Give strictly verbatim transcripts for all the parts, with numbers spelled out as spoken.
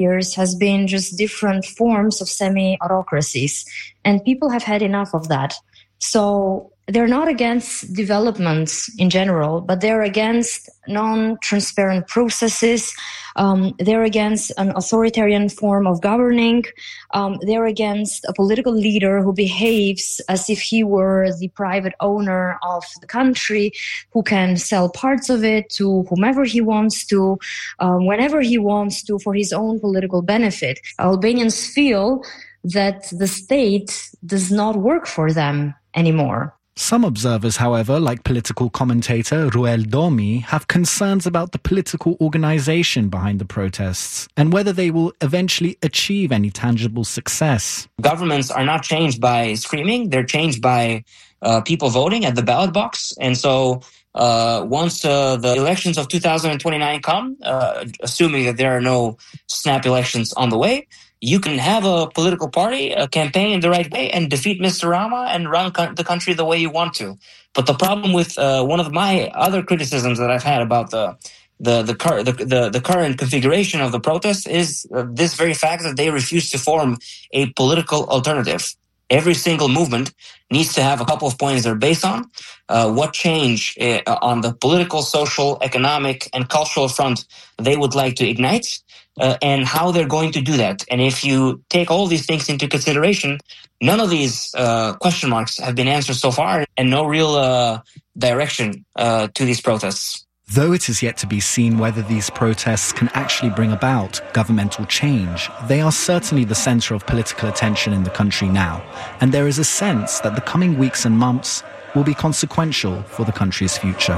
years has been just different forms of semi-autocracies, and people have had enough of that. So they're not against developments in general, but they're against non-transparent processes. Um, they're against an authoritarian form of governing. Um, they're against a political leader who behaves as if he were the private owner of the country, who can sell parts of it to whomever he wants to, um, whenever he wants to, for his own political benefit. Albanians feel that the state does not work for them anymore. Some observers, however, like political commentator Ruel Domi, have concerns about the political organisation behind the protests and whether they will eventually achieve any tangible success. Governments are not changed by screaming, they're changed by uh, people voting at the ballot box. And so uh, once uh, the elections of two thousand twenty-nine come, uh, assuming that there are no snap elections on the way, you can have a political party, a campaign in the right way, and defeat Mister Rama and run co- the country the way you want to. But the problem with uh, one of my other criticisms that I've had about the the the, cur- the, the, the current configuration of the protests is uh, this very fact that they refuse to form a political alternative. Every single movement needs to have a couple of points they're based on. Uh, what change uh, on the political, social, economic, and cultural front they would like to ignite, uh, and how they're going to do that. And if you take all these things into consideration, none of these uh, question marks have been answered so far, and no real uh, direction uh, to these protests. Though it is yet to be seen whether these protests can actually bring about governmental change, they are certainly the centre of political attention in the country now, and there is a sense that the coming weeks and months will be consequential for the country's future.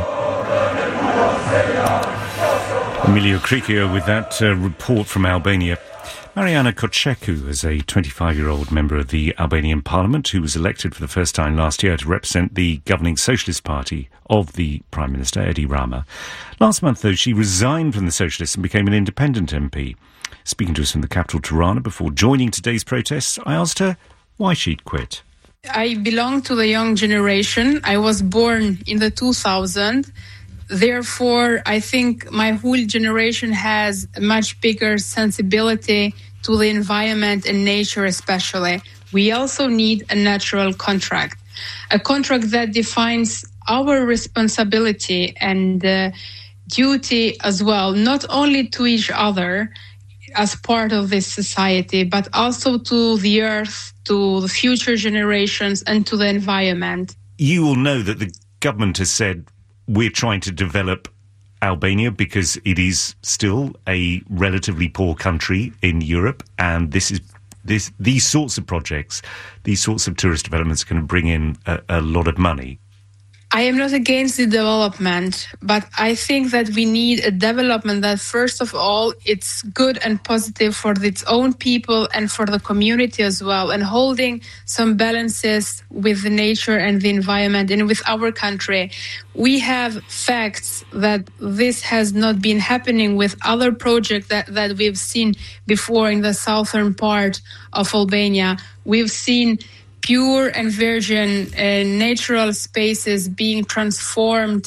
Emilio Cricchio with that uh, report from Albania. Mariana Koceku is a twenty-five-year-old member of the Albanian Parliament who was elected for the first time last year to represent the governing Socialist Party of the Prime Minister, Edi Rama. Last month, though, she resigned from the Socialists and became an independent M P. Speaking to us from the capital, Tirana, before joining today's protests, I asked her why she'd quit. I belong to the young generation. I was born in the two thousand. Therefore, I think my whole generation has a much bigger sensibility to the environment and nature especially. We also need a natural contract, a contract that defines our responsibility and uh, duty as well, not only to each other as part of this society, but also to the earth, to the future generations and to the environment. You will know that the government has said we're trying to develop Albania because it is still a relatively poor country in Europe, and this is this these sorts of projects, these sorts of tourist developments are going to bring in a, a lot of money. I am not against the development, but I think that we need a development that, first of all, it's good and positive for its own people and for the community as well, and holding some balances with the nature and the environment and with our country. We have facts that this has not been happening with other projects that, that we've seen before in the southern part of Albania. We've seen pure and virgin uh, natural spaces being transformed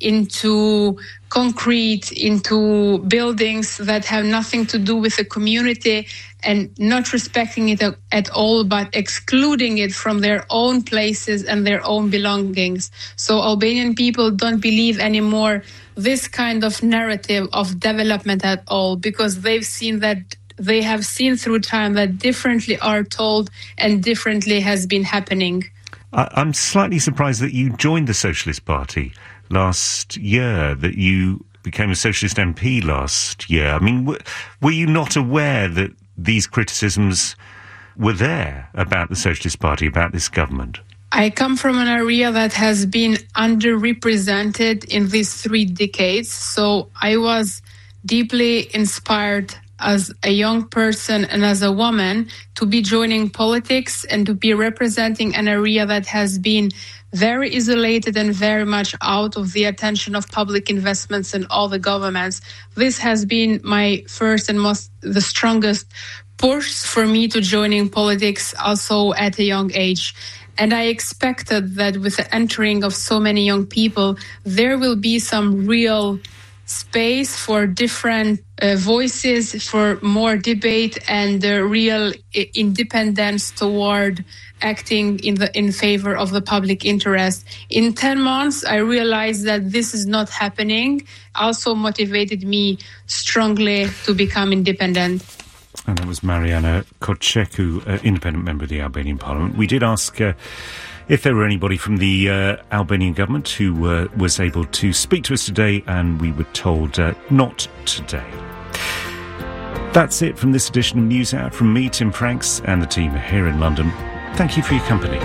into concrete, into buildings that have nothing to do with the community and not respecting it at all, but excluding it from their own places and their own belongings. So Albanian people don't believe anymore this kind of narrative of development at all, because they've seen that they have seen through time that differently are told and differently has been happening. I, I'm slightly surprised that you joined the Socialist Party last year, that you became a Socialist M P last year. I mean, w- were you not aware that these criticisms were there about the Socialist Party, about this government? I come from an area that has been underrepresented in these three decades, so I was deeply inspired as a young person and as a woman to be joining politics and to be representing an area that has been very isolated and very much out of the attention of public investments and all the governments. This has been my first and most, the strongest push for me to joining politics also at a young age. And I expected that with the entering of so many young people, there will be some real space for different uh, voices, for more debate and uh, real I- independence toward acting in the in favor of the public interest. In ten months, I realized that this is not happening. Also motivated me strongly to become independent. And that was Mariana Koceku, uh, independent member of the Albanian Parliament. We did ask uh, if there were anybody from the uh, Albanian government who uh, was able to speak to us today, and we were told uh, not today. That's it from this edition of News Hour from me, Tim Franks, and the team here in London. Thank you for your company.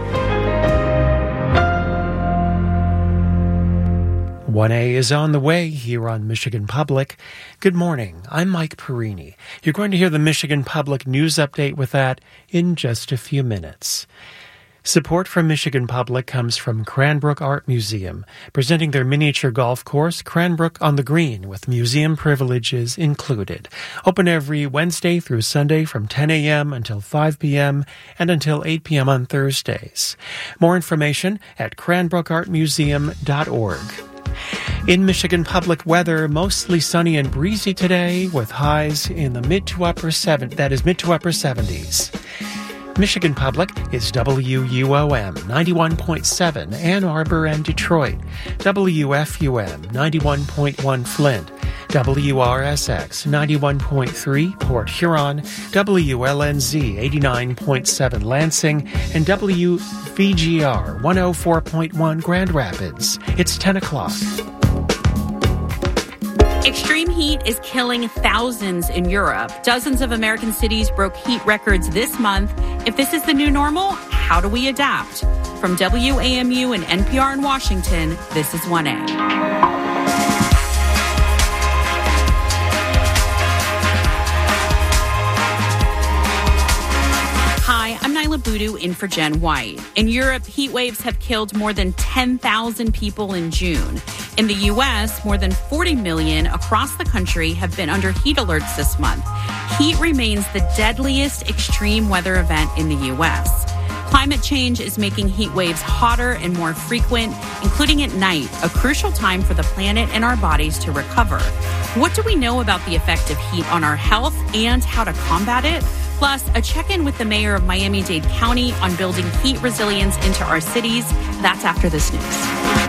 one A is on the way here on Michigan Public. Good morning. I'm Mike Perini. You're going to hear the Michigan Public News Update with that in just a few minutes. Support from Michigan Public comes from Cranbrook Art Museum, presenting their miniature golf course, Cranbrook on the Green, with museum privileges included. Open every Wednesday through Sunday from ten a.m. until five p.m. and until eight p.m. on Thursdays. More information at cranbrook art museum dot org. In Michigan Public weather, mostly sunny and breezy today, with highs in the mid to upper seven, that is mid to upper seventies. Michigan Public is W U O M ninety-one point seven, Ann Arbor and Detroit, W F U M ninety-one point one Flint, W R S X ninety-one point three Port Huron, W L N Z eighty-nine point seven Lansing, and W V G R one oh four point one Grand Rapids. It's ten o'clock. Extreme heat is killing thousands in Europe. Dozens of American cities broke heat records this month. If this is the new normal, how do we adapt? From W A M U and N P R in Washington, this is one A. Hi, I'm Nyla Boodoo in for Jen White. In Europe, heat waves have killed more than ten thousand people in June. In the U S, more than forty million across the country have been under heat alerts this month. Heat remains the deadliest extreme weather event in the U S. Climate change is making heat waves hotter and more frequent, including at night, a crucial time for the planet and our bodies to recover. What do we know about the effect of heat on our health and how to combat it? Plus, a check-in with the mayor of Miami-Dade County on building heat resilience into our cities. That's after this news.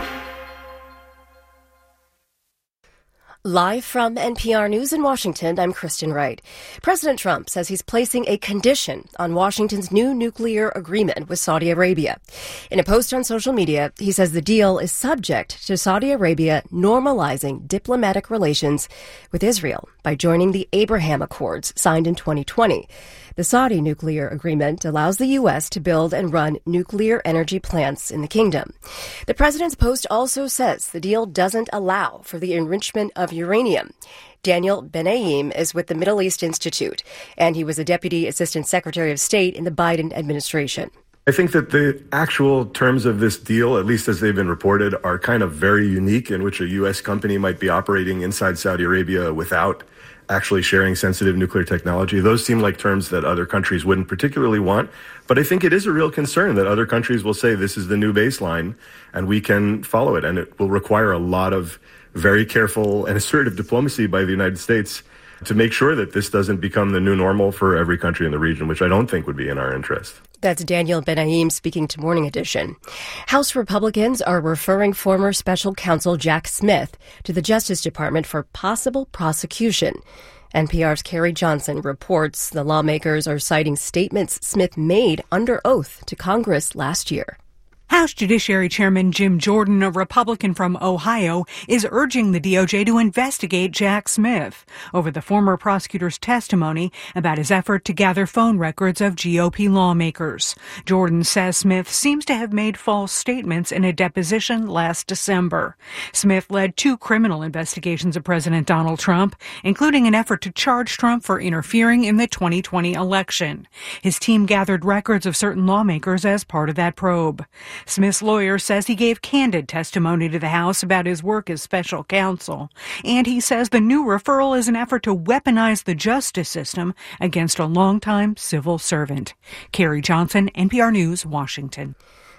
Live from N P R News in Washington, I'm Kristen Wright. President Trump says he's placing a condition on Washington's new nuclear agreement with Saudi Arabia. In a post on social media, he says the deal is subject to Saudi Arabia normalizing diplomatic relations with Israel by joining the Abraham Accords signed in twenty twenty. The Saudi nuclear agreement allows the U S to build and run nuclear energy plants in the kingdom. The president's post also says the deal doesn't allow for the enrichment of uranium. Daniel Benaim is with the Middle East Institute, and he was a Deputy Assistant Secretary of State in the Biden administration. I think that the actual terms of this deal, at least as they've been reported, are kind of very unique, in which a U S company might be operating inside Saudi Arabia without actually sharing sensitive nuclear technology. Those seem like terms that other countries wouldn't particularly want. But I think it is a real concern that other countries will say this is the new baseline and we can follow it. And it will require a lot of very careful and assertive diplomacy by the United States to make sure that this doesn't become the new normal for every country in the region, which I don't think would be in our interest. That's Daniel Benaim speaking to Morning Edition. House Republicans are referring former special counsel Jack Smith to the Justice Department for possible prosecution. N P R's Carrie Johnson reports the lawmakers are citing statements Smith made under oath to Congress last year. House Judiciary Chairman Jim Jordan, a Republican from Ohio, is urging the D O J to investigate Jack Smith over the former prosecutor's testimony about his effort to gather phone records of G O P lawmakers. Jordan says Smith seems to have made false statements in a deposition last December. Smith led two criminal investigations of President Donald Trump, including an effort to charge Trump for interfering in the twenty twenty election. His team gathered records of certain lawmakers as part of that probe. Smith's lawyer says he gave candid testimony to the House about his work as special counsel, and he says the new referral is an effort to weaponize the justice system against a longtime civil servant. Carrie Johnson, N P R News, Washington.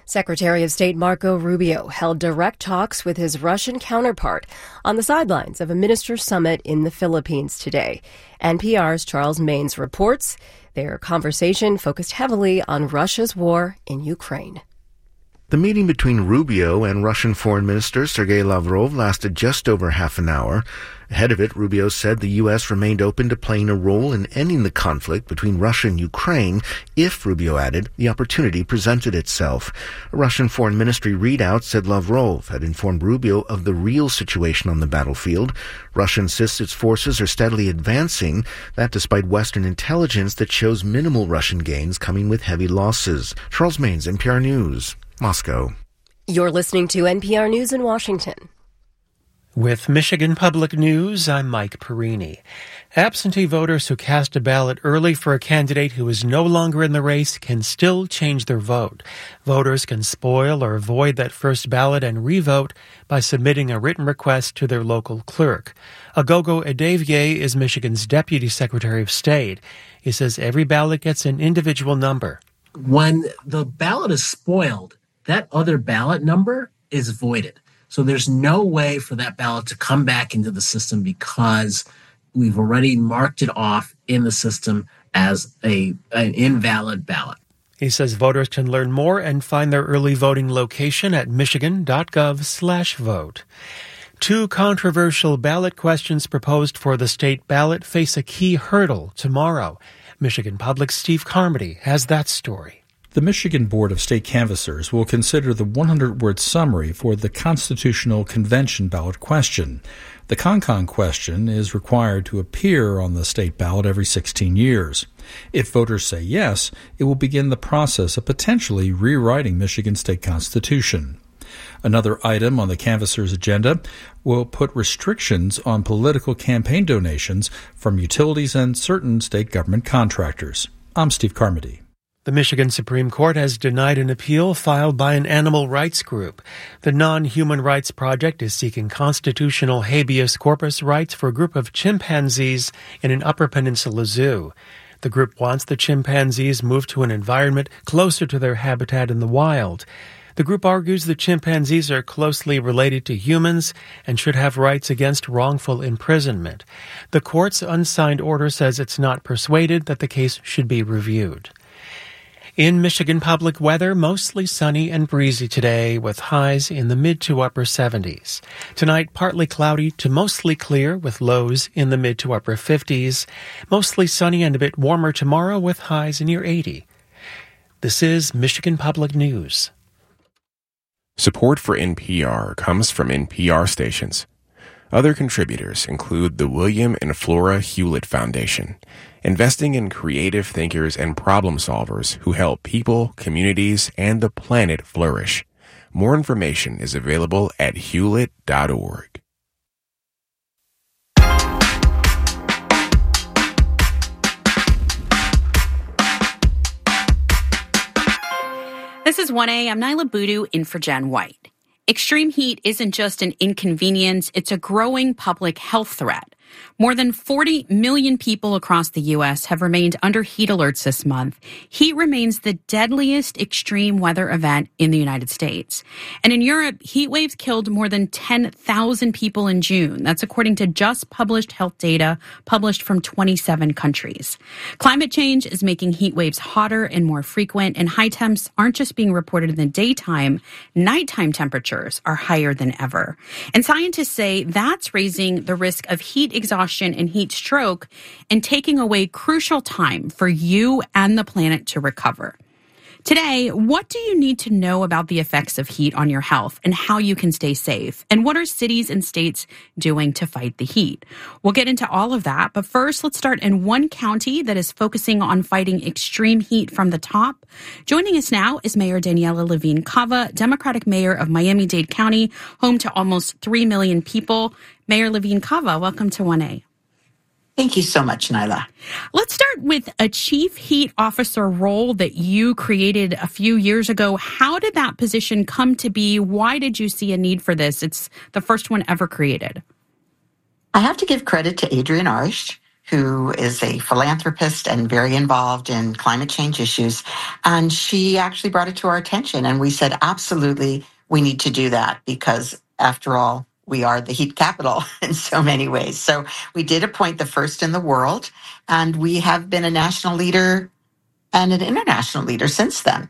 Secretary of State Marco Rubio held direct talks with his Russian counterpart on the sidelines of a minister summit in the Philippines today. N P R's Charles Maynes reports their conversation focused heavily on Russia's war in Ukraine. The meeting between Rubio and Russian Foreign Minister Sergei Lavrov lasted just over half an hour. Ahead of it, Rubio said the U S remained open to playing a role in ending the conflict between Russia and Ukraine if, Rubio added, the opportunity presented itself. A Russian Foreign Ministry readout said Lavrov had informed Rubio of the real situation on the battlefield. Russia insists its forces are steadily advancing, that despite Western intelligence that shows minimal Russian gains coming with heavy losses. Charles Maynes, N P R News, Moscow. You're listening to N P R News in Washington. With Michigan Public News, I'm Mike Perini. Absentee voters who cast a ballot early for a candidate who is no longer in the race can still change their vote. Voters can spoil or void that first ballot and re-vote by submitting a written request to their local clerk. Agogo Edevier is Michigan's Deputy Secretary of State. He says every ballot gets an individual number. When the ballot is spoiled, that other ballot number is voided. So there's no way for that ballot to come back into the system because we've already marked it off in the system as a an invalid ballot. He says voters can learn more and find their early voting location at michigan.gov slash vote. Two controversial ballot questions proposed for the state ballot face a key hurdle tomorrow. Michigan Public's Steve Carmody has that story. The Michigan Board of State Canvassers will consider the one hundred word summary for the Constitutional Convention ballot question. The ConCon question is required to appear on the state ballot every sixteen years. If voters say yes, it will begin the process of potentially rewriting Michigan's state constitution. Another item on the canvassers' agenda will put restrictions on political campaign donations from utilities and certain state government contractors. I'm Steve Carmody. The Michigan Supreme Court has denied an appeal filed by an animal rights group. The Non-Human Rights Project is seeking constitutional habeas corpus rights for a group of chimpanzees in an Upper Peninsula zoo. The group wants the chimpanzees moved to an environment closer to their habitat in the wild. The group argues the chimpanzees are closely related to humans and should have rights against wrongful imprisonment. The court's unsigned order says it's not persuaded that the case should be reviewed. In Michigan Public weather, mostly sunny and breezy today with highs in the mid to upper seventies. Tonight, partly cloudy to mostly clear with lows in the mid to upper fifties. Mostly sunny and a bit warmer tomorrow with highs near eighty. This is Michigan Public News. Support for N P R comes from N P R stations. Other contributors include the William and Flora Hewlett Foundation, investing in creative thinkers and problem solvers who help people, communities, and the planet flourish. More information is available at hewlett dot org. This is one A. I'm Nyla Boodoo in for Jen White. Extreme heat isn't just an inconvenience, it's a growing public health threat. More than forty million people across the U S have remained under heat alerts this month. Heat remains the deadliest extreme weather event in the United States. And in Europe, heat waves killed more than ten thousand people in June. That's according to just published health data published from twenty-seven countries. Climate change is making heat waves hotter and more frequent, and high temps aren't just being reported in the daytime. Nighttime temperatures are higher than ever. And scientists say that's raising the risk of heat exhaustion and heat stroke and taking away crucial time for you and the planet to recover. Today, what do you need to know about the effects of heat on your health and how you can stay safe? And what are cities and states doing to fight the heat? We'll get into all of that, but first, let's start in one county that is focusing on fighting extreme heat from the top. Joining us now is Mayor Daniela Levine Cava, Democratic Mayor of Miami-Dade County, home to almost three million people. Mayor Levine Cava, welcome to one A. Thank you so much, Nyla. Let's start with a chief heat officer role that you created a few years ago. How did that position come to be? Why did you see a need for this? It's the first one ever created. I have to give credit to Adrienne Arsht, who is a philanthropist and very involved in climate change issues. And she actually brought it to our attention. And we said, absolutely, we need to do that because, after all, we are the heat capital in so many ways. So we did appoint the first in the world, and we have been a national leader and an international leader since then.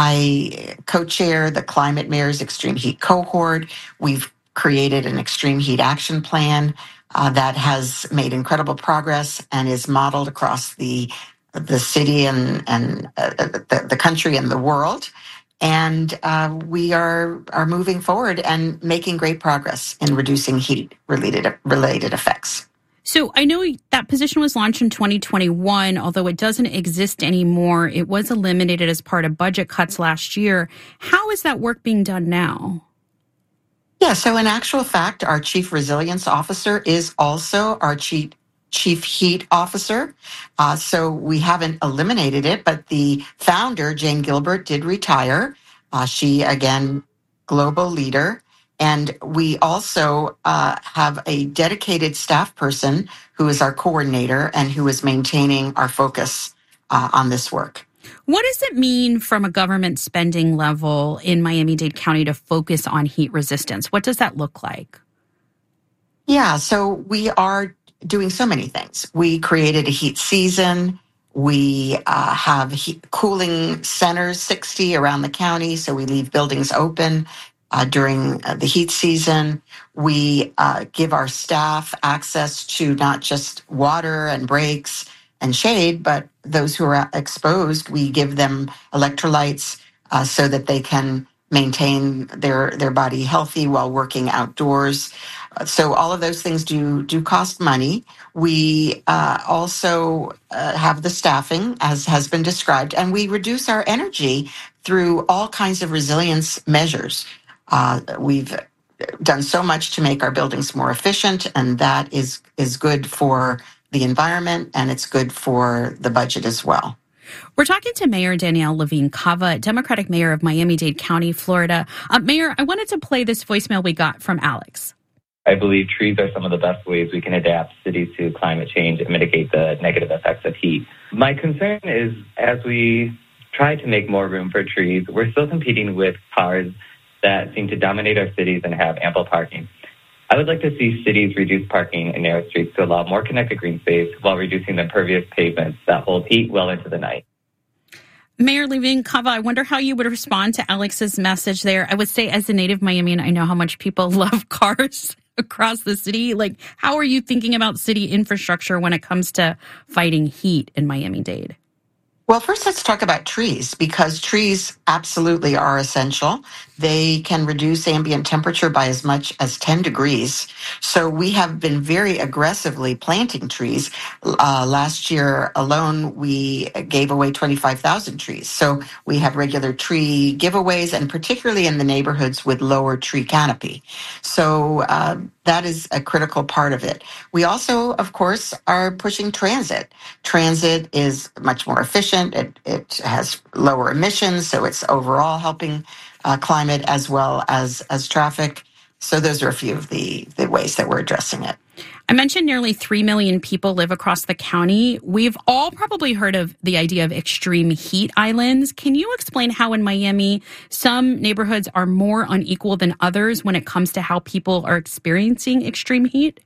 I co-chair the Climate Mayors Extreme Heat Cohort. We've created an extreme heat action plan uh, that has made incredible progress and is modeled across the the city and and uh, the, the country and the world. And uh, we are are moving forward and making great progress in reducing heat related related effects. So I know that position was launched in twenty twenty-one, although it doesn't exist anymore. It was eliminated as part of budget cuts last year. How is that work being done now? Yeah, so in actual fact, our Chief Resilience Officer is also our Chief Chief Heat Officer. Uh, so we haven't eliminated it, but the founder, Jane Gilbert, did retire. Uh, she, again, global leader. And we also uh, have a dedicated staff person who is our coordinator and who is maintaining our focus uh, on this work. What does it mean from a government spending level in Miami-Dade County to focus on heat resistance? What does that look like? Yeah, so we are doing so many things. We created a heat season. We uh, have heat cooling centers, sixty around the county, so we leave buildings open uh, during uh, the heat season. We uh, give our staff access to not just water and breaks and shade, but those who are exposed, we give them electrolytes uh, so that they can maintain their, their body healthy while working outdoors. Uh, so all of those things do do cost money. We uh, also uh, have the staffing, as has been described, and we reduce our energy through all kinds of resilience measures. Uh, we've done so much to make our buildings more efficient, and that is is good for the environment, and it's good for the budget as well. We're talking to Mayor Danielle Levine Cava, Democratic Mayor of Miami-Dade County, Florida. Uh, Mayor, I wanted to play this voicemail we got from Alex. I believe trees are some of the best ways we can adapt cities to climate change and mitigate the negative effects of heat. My concern is as we try to make more room for trees, we're still competing with cars that seem to dominate our cities and have ample parking. I would like to see cities reduce parking in narrow streets to allow more connected green space while reducing the impervious pavements that hold heat well into the night. Mayor Levine Cava, I wonder how you would respond to Alex's message there. I would say, as a native Miamian, I know how much people love cars across the city. Like, how are you thinking about city infrastructure when it comes to fighting heat in Miami-Dade? Well, first let's talk about trees, because trees absolutely are essential. They can reduce ambient temperature by as much as ten degrees. So we have been very aggressively planting trees. Uh, last year alone, we gave away twenty-five thousand trees. So we have regular tree giveaways, and particularly in the neighborhoods with lower tree canopy. So uh, that is a critical part of it. We also, of course, are pushing transit. Transit is much more efficient. It, it has lower emissions, so it's overall helping uh, climate as well as, as traffic. So those are a few of the, the ways that we're addressing it. I mentioned nearly three million people live across the county. We've all probably heard of the idea of extreme heat islands. Can you explain how in Miami some neighborhoods are more unequal than others when it comes to how people are experiencing extreme heat?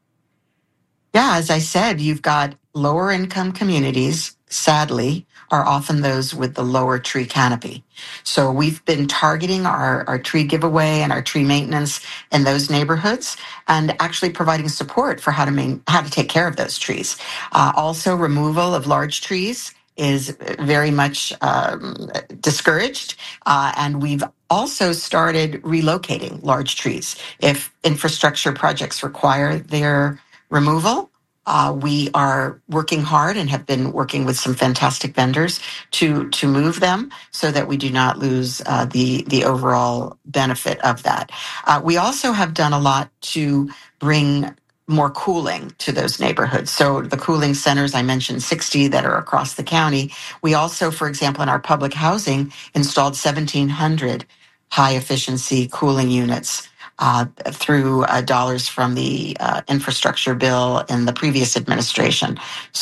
Yeah, as I said, you've got lower income communities, sadly, are often those with the lower tree canopy. So we've been targeting our, our tree giveaway and our tree maintenance in those neighborhoods and actually providing support for how to main, how to take care of those trees. Uh, also, removal of large trees is very much um, discouraged, uh, and we've also started relocating large trees. If infrastructure projects require their removal, Uh, we are working hard and have been working with some fantastic vendors to to move them so that we do not lose uh, the the overall benefit of that. Uh, we also have done a lot to bring more cooling to those neighborhoods. So the cooling centers, I mentioned sixty that are across the county. We also, for example, in our public housing, installed seventeen hundred high efficiency cooling units uh, through uh, dollars from the uh, infrastructure bill in the previous administration.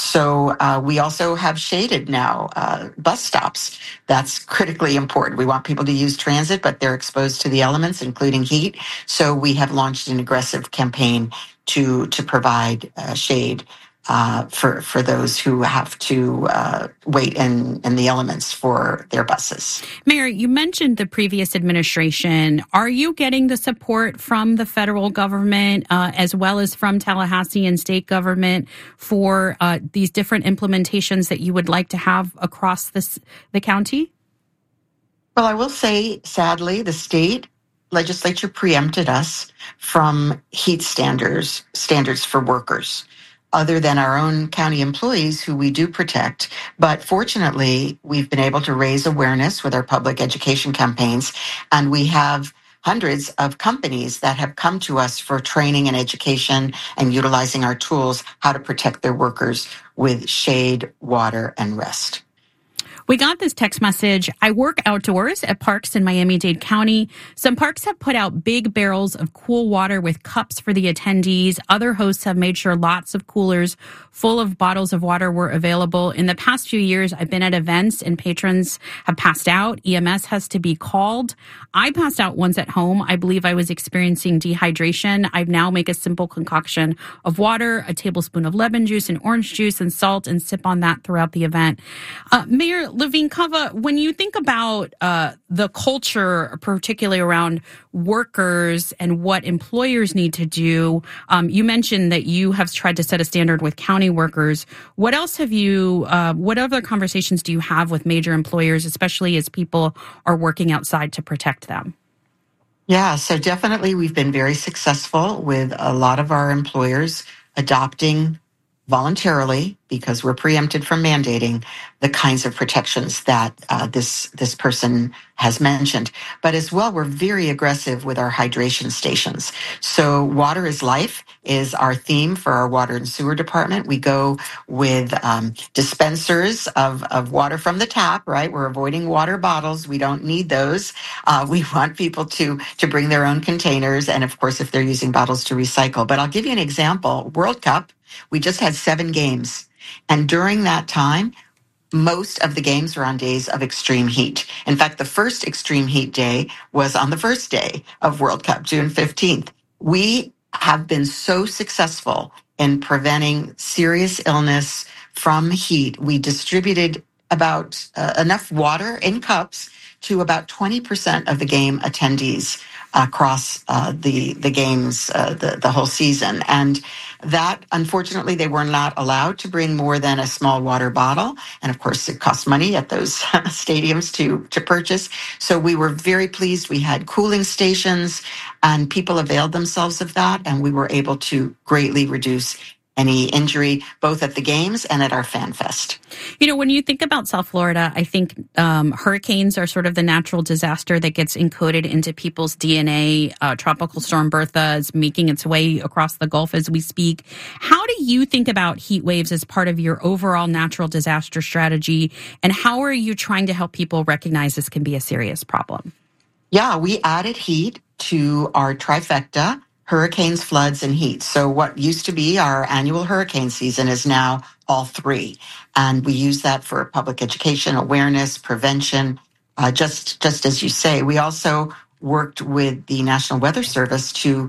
So uh, we also have shaded now uh, bus stops. That's critically important. We want people to use transit, but they're exposed to the elements, including heat. So we have launched an aggressive campaign to to provide uh, shade uh, for for those who have to uh, wait in, in the elements for their buses. Mayor, you mentioned the previous administration. Are you getting the support from the federal government uh, as well as from Tallahassee and state government for uh, these different implementations that you would like to have across this, the county? Well, I will say, sadly, the state legislature preempted us from heat standards standards for workers, other than our own county employees who we do protect. But fortunately, we've been able to raise awareness with our public education campaigns, and we have hundreds of companies that have come to us for training and education and utilizing our tools how to protect their workers with shade, water, and rest. We got this text message. I work outdoors at parks in Miami-Dade County. Some parks have put out big barrels of cool water with cups for the attendees. Other hosts have made sure lots of coolers full of bottles of water were available. In the past few years, I've been at events and patrons have passed out. E M S has to be called. I passed out once at home. I believe I was experiencing dehydration. I now make a simple concoction of water, a tablespoon of lemon juice and orange juice and salt, and sip on that throughout the event. Uh, Mayor Levine Cava, when you think about uh, the culture, particularly around workers and what employers need to do, um, you mentioned that you have tried to set a standard with county workers. What else have you, uh, what other conversations do you have with major employers, especially as people are working outside to protect them? Yeah, so definitely we've been very successful with a lot of our employers adopting voluntarily, because we're preempted from mandating, the kinds of protections that uh, this this person has mentioned. But as well, we're very aggressive with our hydration stations. So water is life is our theme for our water and sewer department. We go with um, dispensers of, of water from the tap, right? We're avoiding water bottles. We don't need those. Uh, we want people to, to bring their own containers. And of course, if they're using bottles, to recycle. But I'll give you an example. World Cup, we just had seven games. And during that time, most of the games were on days of extreme heat. In fact, the first extreme heat day was on the first day of World Cup, June fifteenth. We have been so successful in preventing serious illness from heat. We distributed about uh, enough water in cups to about twenty percent of the game attendees across uh, the the games, uh, the, the whole season. And that, unfortunately, they were not allowed to bring more than a small water bottle. And of course, it costs money at those stadiums to, to purchase. So we were very pleased. We had cooling stations and people availed themselves of that. And we were able to greatly reduce any injury, both at the games and at our Fan Fest. You know, when you think about South Florida, I think um, hurricanes are sort of the natural disaster that gets encoded into people's D N A. Uh, Tropical Storm Bertha is making its way across the Gulf as we speak. How do you think about heat waves as part of your overall natural disaster strategy? And how are you trying to help people recognize this can be a serious problem? Yeah, we added heat to our trifecta: hurricanes, floods, and heat. So what used to be our annual hurricane season is now all three. And we use that for public education, awareness, prevention, uh, just, just as you say. We also worked with the National Weather Service to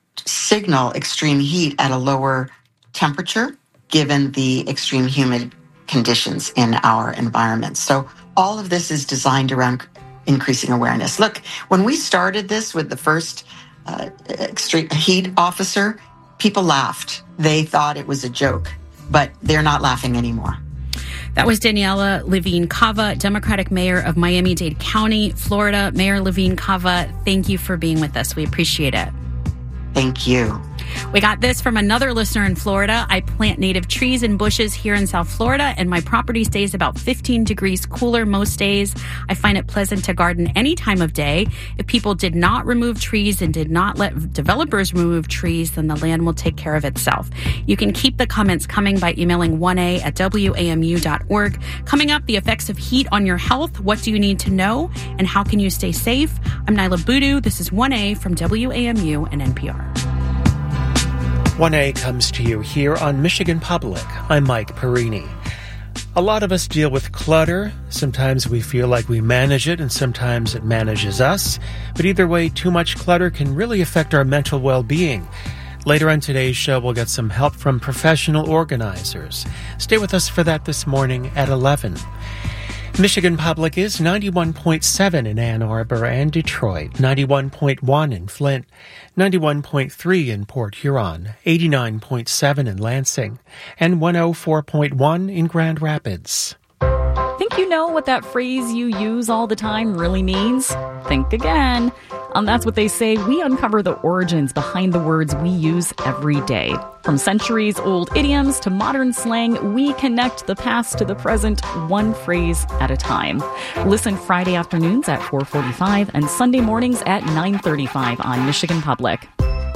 signal extreme heat at a lower temperature, given the extreme humid conditions in our environment. So all of this is designed around increasing awareness. Look, when we started this with the first Uh, extreme heat officer, people laughed. They thought it was a joke, but they're not laughing anymore. That was Daniela Levine Cava, Democratic Mayor of Miami-Dade County, Florida. Mayor Levine Cava, thank you for being with us. We appreciate it. Thank you. We got this from another listener in Florida. I plant native trees and bushes here in South Florida, and my property stays about fifteen degrees cooler most days. I find it pleasant to garden any time of day. If people did not remove trees and did not let developers remove trees, then the land will take care of itself. You can keep the comments coming by emailing one a at w a m u dot org. Coming up, the effects of heat on your health. What do you need to know? And how can you stay safe? I'm Nyla Boodoo. This is one A from W A M U and N P R. one A comes to you here on Michigan Public. I'm Mike Perini. A lot of us deal with clutter. Sometimes we feel like we manage it, and sometimes it manages us. But either way, too much clutter can really affect our mental well-being. Later on today's show, we'll get some help from professional organizers. Stay with us for that this morning at eleven. Michigan Public is ninety-one point seven in Ann Arbor and Detroit, ninety-one point one in Flint, ninety-one point three in Port Huron, eighty-nine point seven in Lansing, and one oh four point one in Grand Rapids. Think you know what that phrase you use all the time really means? Think again. Um, that's what they say. We uncover the origins behind the words we use every day. From centuries-old idioms to modern slang, we connect the past to the present, one phrase at a time. Listen Friday afternoons at four forty-five and Sunday mornings at nine thirty-five on Michigan Public.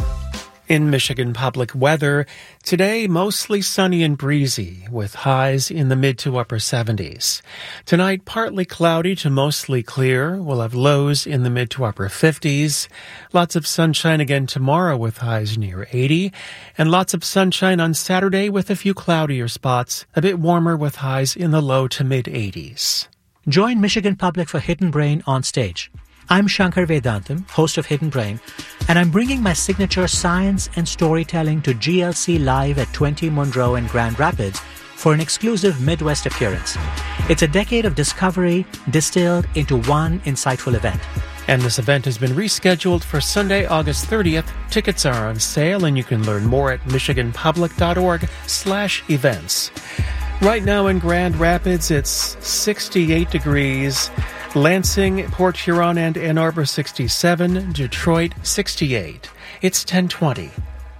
In Michigan Public weather, today mostly sunny and breezy, with highs in the mid to upper seventies. Tonight, partly cloudy to mostly clear. We'll have lows in the mid to upper fifties. Lots of sunshine again tomorrow with highs near eighty. And lots of sunshine on Saturday with a few cloudier spots, a bit warmer with highs in the low to mid eighties. Join Michigan Public for Hidden Brain on stage. I'm Shankar Vedantam, host of Hidden Brain, and I'm bringing my signature science and storytelling to G L C Live at twenty Monroe and Grand Rapids for an exclusive Midwest appearance. It's a decade of discovery distilled into one insightful event. And this event has been rescheduled for Sunday, August thirtieth. Tickets are on sale, and you can learn more at michiganpublic.org slash events. Right now in Grand Rapids, it's sixty-eight degrees. Lansing, Port Huron, and Ann Arbor sixty-seven, Detroit sixty-eight. It's ten twenty.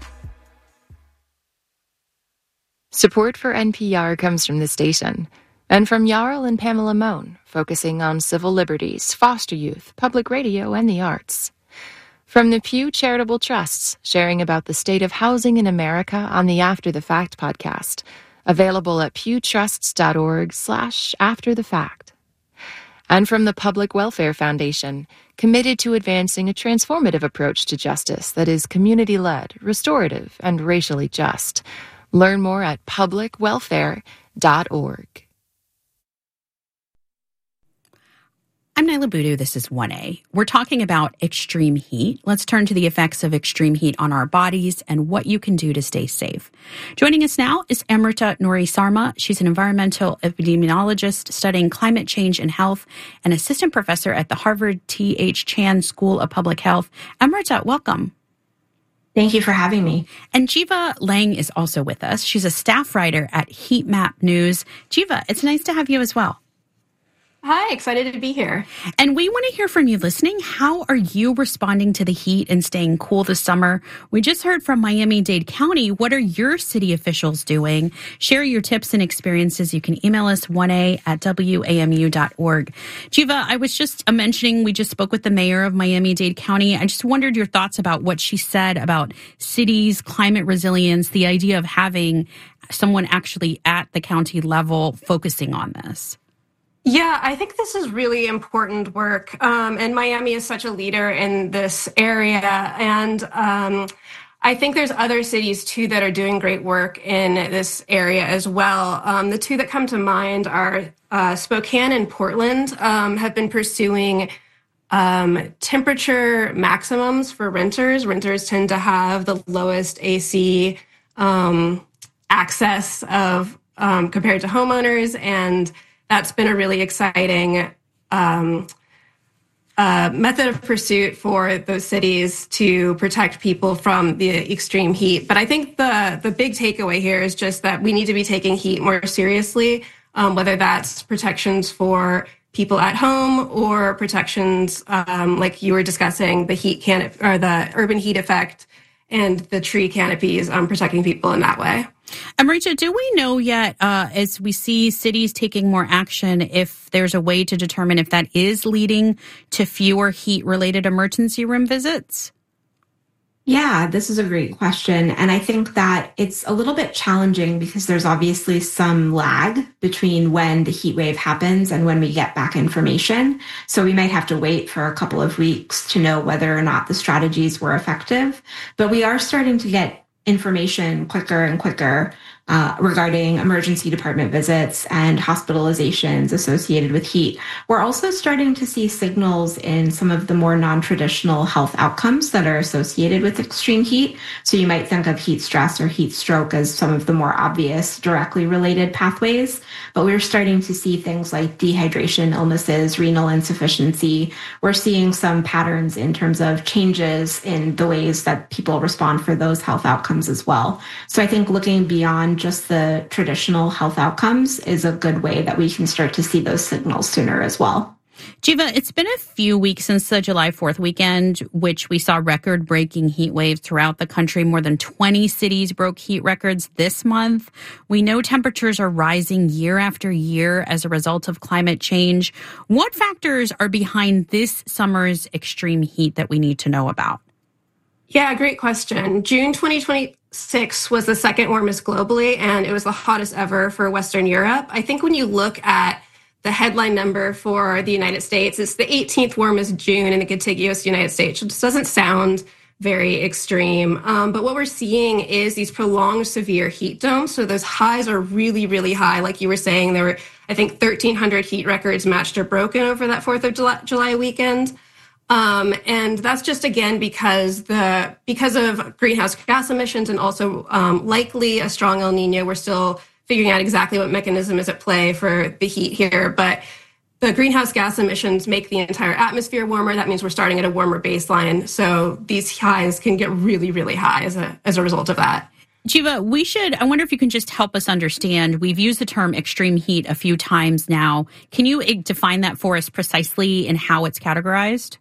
Support for N P R comes from the station and from Jarl and Pamela Mohn, focusing on civil liberties, foster youth, public radio, and the arts. From the Pew Charitable Trusts, sharing about the state of housing in America on the After the Fact podcast, available at pewtrusts.org slash after the fact. And from the Public Welfare Foundation, committed to advancing a transformative approach to justice that is community-led, restorative, and racially just. Learn more at public welfare dot org. I'm Nyla Boodoo. This is one A. We're talking about extreme heat. Let's turn to the effects of extreme heat on our bodies and what you can do to stay safe. Joining us now is Amrita Nouri Sarma. She's an environmental epidemiologist studying climate change and health and assistant professor at the Harvard T H Chan School of Public Health. Amrita, welcome. Thank you for having me. And Jiva Lang is also with us. She's a staff writer at Heat Map News. Jiva, it's nice to have you as well. Hi, excited to be here. And we want to hear from you listening. How are you responding to the heat and staying cool this summer? We just heard from Miami-Dade County. What are your city officials doing? Share your tips and experiences. You can email us one a at w a m u dot org. Jiva, I was just mentioning, we just spoke with the mayor of Miami-Dade County. I just wondered your thoughts about what she said about cities, climate resilience, the idea of having someone actually at the county level focusing on this. Yeah, I think this is really important work. Um, and Miami is such a leader in this area. And um, I think there's other cities, too, that are doing great work in this area as well. Um, the two that come to mind are uh, Spokane and Portland um, have been pursuing um, temperature maximums for renters. Renters tend to have the lowest A C um, access of um, compared to homeowners, and that's been a really exciting um, uh, method of pursuit for those cities to protect people from the extreme heat. But I think the the big takeaway here is just that we need to be taking heat more seriously, um, whether that's protections for people at home or protections um, like you were discussing, the heat can or the urban heat effect, and the tree canopies um, protecting people in that way. Amrita, do we know yet, uh, as we see cities taking more action, if there's a way to determine if that is leading to fewer heat-related emergency room visits? Yeah, this is a great question. And I think that it's a little bit challenging because there's obviously some lag between when the heat wave happens and when we get back information. So we might have to wait for a couple of weeks to know whether or not the strategies were effective. But we are starting to get information quicker and quicker uh, regarding emergency department visits and hospitalizations associated with heat. We're also starting to see signals in some of the more non-traditional health outcomes that are associated with extreme heat. So you might think of heat stress or heat stroke as some of the more obvious directly related pathways, but we're starting to see things like dehydration illnesses, renal insufficiency. We're seeing some patterns in terms of changes in the ways that people respond for those health outcomes as well. So I think looking beyond just the traditional health outcomes is a good way that we can start to see those signals sooner as well. Jiva, it's been a few weeks since the July fourth weekend, which we saw record-breaking heat waves throughout the country. More than twenty cities broke heat records this month. We know temperatures are rising year after year as a result of climate change. What factors are behind this summer's extreme heat that we need to know about? Yeah, great question. June twenty twenty-six was the second warmest globally, and it was the hottest ever for Western Europe. I think when you look at the headline number for the United States, it's the eighteenth warmest June in the contiguous United States, which doesn't sound very extreme. Um, but what we're seeing is these prolonged severe heat domes. So those highs are really, really high. Like you were saying, there were, I think, thirteen hundred heat records matched or broken over that fourth of July, July weekend. Um, and that's just, again, because the because of greenhouse gas emissions and also um, likely a strong El Nino. We're still figuring out exactly what mechanism is at play for the heat here. But the greenhouse gas emissions make the entire atmosphere warmer. That means we're starting at a warmer baseline. So these highs can get really, really high as a as a result of that. Jiva, we should, I wonder if you can just help us understand. We've used the term extreme heat a few times now. Can you define that for us precisely and how it's categorized?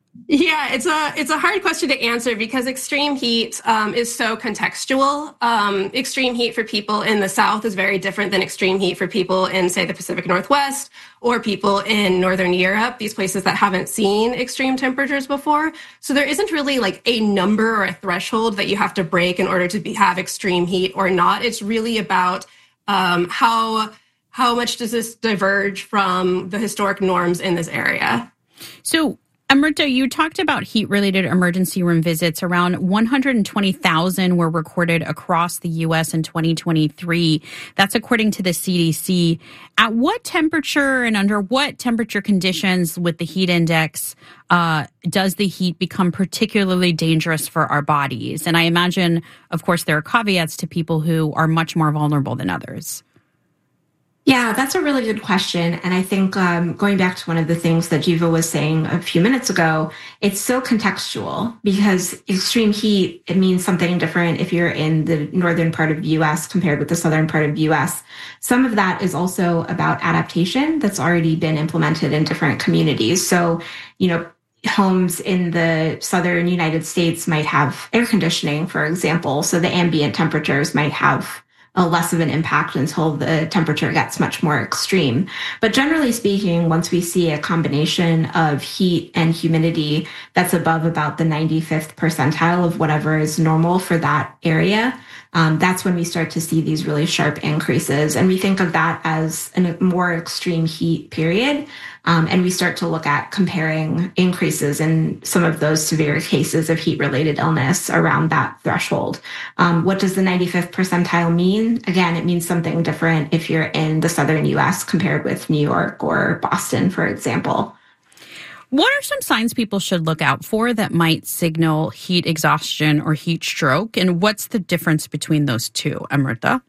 Yeah, it's a it's a hard question to answer because extreme heat um, is so contextual. Um, extreme heat for people in the South is very different than extreme heat for people in, say, the Pacific Northwest or people in Northern Europe, these places that haven't seen extreme temperatures before. So there isn't really like a number or a threshold that you have to break in order to be, have extreme heat or not. It's really about um, how how much does this diverge from the historic norms in this area. So Amrita, you talked about heat-related emergency room visits. Around one hundred twenty thousand were recorded across the U S in twenty twenty-three. That's according to the C D C. At what temperature and under what temperature conditions with the heat index uh, does the heat become particularly dangerous for our bodies? And I imagine, of course, there are caveats to people who are much more vulnerable than others. Yeah, that's a really good question. And I think um, going back to one of the things that Jiva was saying a few minutes ago, it's so contextual because extreme heat, it means something different if you're in the northern part of the U S compared with the southern part of the U S. Some of that is also about adaptation that's already been implemented in different communities. So, you know, homes in the southern United States might have air conditioning, for example. So the ambient temperatures might have a less of an impact until the temperature gets much more extreme. But generally speaking, once we see a combination of heat and humidity that's above about the ninety-fifth percentile of whatever is normal for that area, um, that's when we start to see these really sharp increases. And we think of that as a more extreme heat period. Um, and we start to look at comparing increases in some of those severe cases of heat-related illness around that threshold. Um, what does the ninety-fifth percentile mean? Again, it means something different if you're in the southern U S compared with New York or Boston, for example. What are some signs people should look out for that might signal heat exhaustion or heat stroke? And what's the difference between those two, Amrita?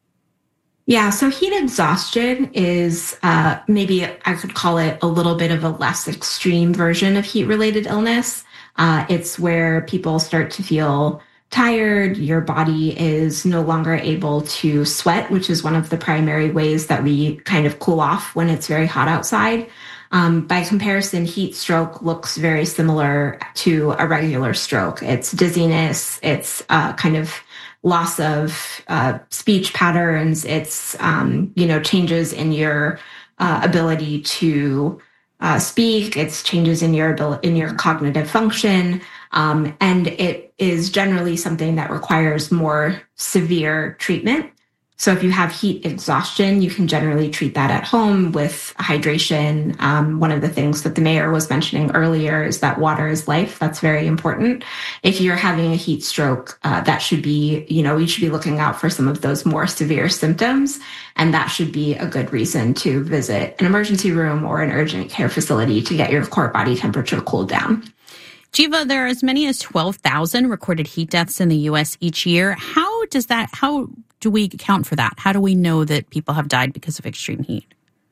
Yeah, so heat exhaustion is uh, maybe I could call it a little bit of a less extreme version of heat-related illness. Uh, it's where people start to feel tired, your body is no longer able to sweat, which is one of the primary ways that we kind of cool off when it's very hot outside. Um, by comparison, heat stroke looks very similar to a regular stroke. It's dizziness, it's uh, kind of loss of uh, speech patterns, it's, um, you know, changes in your uh, ability to uh, speak, it's changes in your ability, in your cognitive function, um, and it is generally something that requires more severe treatment. So if you have heat exhaustion, you can generally treat that at home with hydration. Um, one of the things that the mayor was mentioning earlier is that water is life. That's very important. If you're having a heat stroke, uh, that should be, you know, you should be looking out for some of those more severe symptoms. And that should be a good reason to visit an emergency room or an urgent care facility to get your core body temperature cooled down. Jiva, there are as many as twelve thousand recorded heat deaths in the U S each year. How does that, how do we account for that? How do we know that people have died because of extreme heat?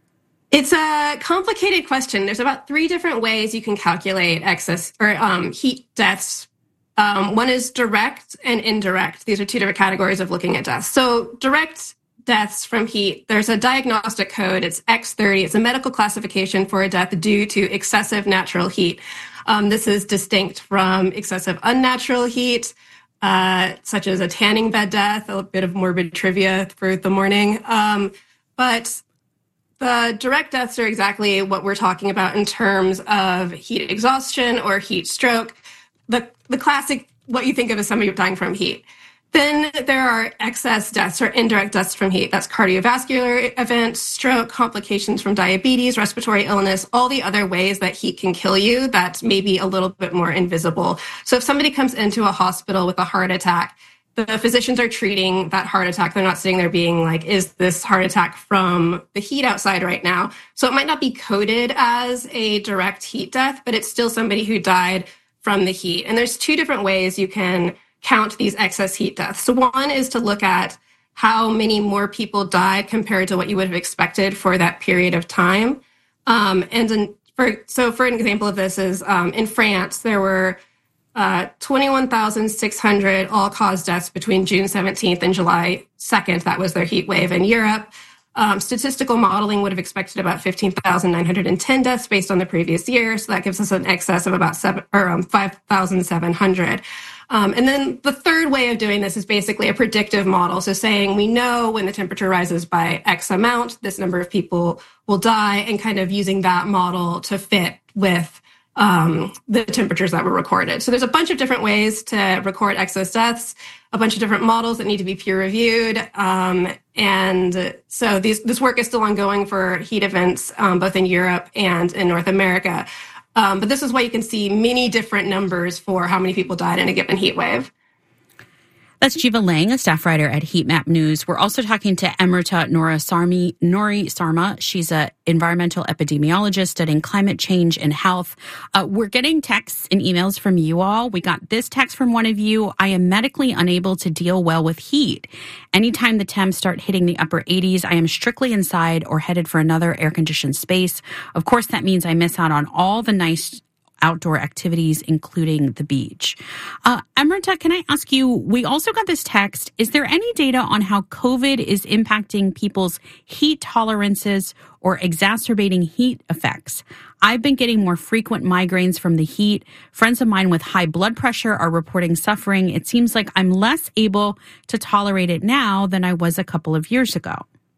It's a complicated question. There's about three different ways you can calculate excess or um, heat deaths. Um, one is direct and indirect. These are two different categories of looking at deaths. So direct deaths from heat, there's a diagnostic code. It's X thirty. It's a medical classification for a death due to excessive natural heat. Um, this is distinct from excessive unnatural heat, uh, such as a tanning bed death, a bit of morbid trivia for the morning. Um, but the direct deaths are exactly what we're talking about in terms of heat exhaustion or heat stroke, the, the classic, what you think of as somebody dying from heat. Then there are excess deaths or indirect deaths from heat. That's cardiovascular events, stroke, complications from diabetes, respiratory illness, all the other ways that heat can kill you that's maybe a little bit more invisible. So if somebody comes into a hospital with a heart attack, the physicians are treating that heart attack. They're not sitting there being like, is this heart attack from the heat outside right now? So it might not be coded as a direct heat death, but it's still somebody who died from the heat. And there's two different ways you can count these excess heat deaths. So one is to look at how many more people died compared to what you would have expected for that period of time. Um, and in, for, so for an example of this is um, in France, there were uh, twenty-one thousand six hundred all-cause deaths between June seventeenth and July second. That was their heat wave. In Europe, um, statistical modeling would have expected about fifteen thousand nine hundred ten deaths based on the previous year. So that gives us an excess of about seven, or um, five thousand seven hundred. Um, and then the third way of doing this is basically a predictive model. So saying we know when the temperature rises by X amount, this number of people will die, and kind of using that model to fit with um, the temperatures that were recorded. So there's a bunch of different ways to record excess deaths, a bunch of different models that need to be peer reviewed. Um, and so these, this work is still ongoing for heat events, um, both in Europe and in North America. Um, but this is why you can see many different numbers for how many people died in a given heat wave. That's Jiva Lang, a staff writer at Heatmap News. We're also talking to Amrita Nora Sarmi, Nori Sarma. She's an environmental epidemiologist studying climate change and health. Uh, we're getting texts and emails from you all. We got this text from one of you. I am medically unable to deal well with heat. Anytime the temps start hitting the upper eighties, I am strictly inside or headed for another air-conditioned space. Of course, that means I miss out on all the nice outdoor activities, including the beach. Uh, Amrita, can I ask you, we also got this text. Is there any data on how COVID is impacting people's heat tolerances or exacerbating heat effects? I've been getting more frequent migraines from the heat. Friends of mine with high blood pressure are reporting suffering. It seems like I'm less able to tolerate it now than I was a couple of years ago.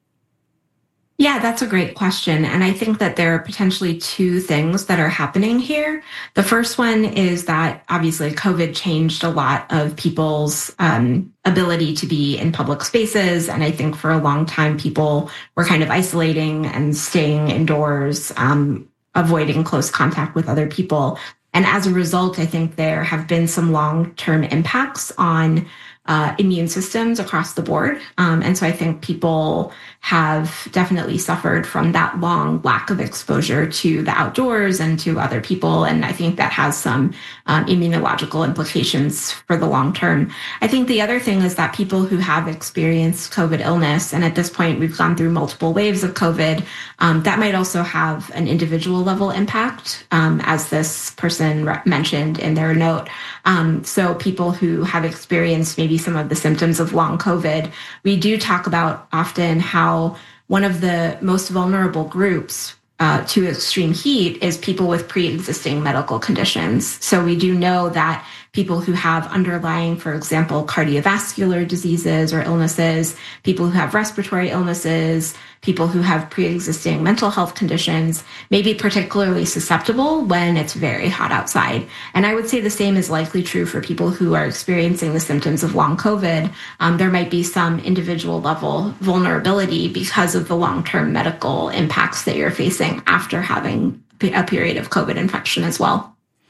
Yeah, that's a great question. And I think that there are potentially two things that are happening here. The first one is that obviously COVID changed a lot of people's um, ability to be in public spaces. And I think for a long time, people were kind of isolating and staying indoors, um, avoiding close contact with other people. And as a result, I think there have been some long-term impacts on Uh, immune systems across the board. Um, and so I think people have definitely suffered from that long lack of exposure to the outdoors and to other people. And I think that has some um, immunological implications for the long term. I think the other thing is that people who have experienced COVID illness, and at this point we've gone through multiple waves of COVID, um, that might also have an individual level impact, um, as this person re- mentioned in their note. Um, so people who have experienced maybe some of the symptoms of long COVID, we do talk about often how one of the most vulnerable groups uh, to extreme heat is people with pre-existing medical conditions. So we do know that people who have underlying, for example, cardiovascular diseases or illnesses, people who have respiratory illnesses, people who have pre-existing mental health conditions may be particularly susceptible when it's very hot outside. And I would say the same is likely true for people who are experiencing the symptoms of long COVID. Um, there might be some individual level vulnerability because of the long-term medical impacts that you're facing after having a period of COVID infection as well.